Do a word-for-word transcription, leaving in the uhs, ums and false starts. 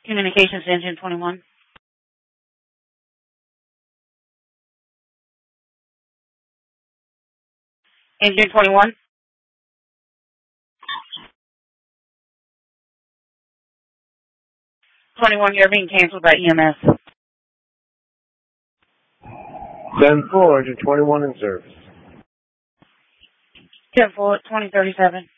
Communications engine twenty-one. Engine twenty-one. twenty-one, you're being canceled by E M S. ten four, engine twenty-one in service. ten four, twenty thirty-seven.